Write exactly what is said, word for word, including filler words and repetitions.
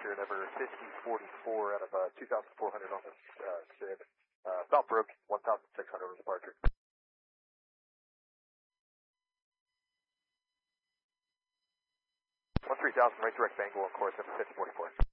Departure number fifty forty-four out of uh, two thousand four hundred on this uh, SID. Uh, Southbrook, one thousand six hundred on departure. one three thousand, right direct Bengal, of course, at fifty forty-four.